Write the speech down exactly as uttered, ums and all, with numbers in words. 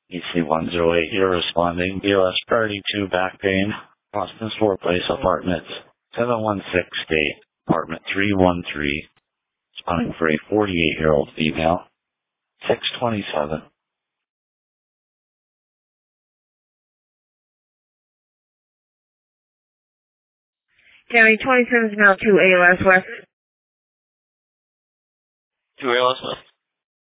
E C one zero eight, you're responding. B O S priority two, back pain. Boston Four Place Apartments. seven one six State, apartment three one three. Responding for a forty-eight-year-old female. six twenty-seven. County twenty-seven is now two A L S West. two A L S West.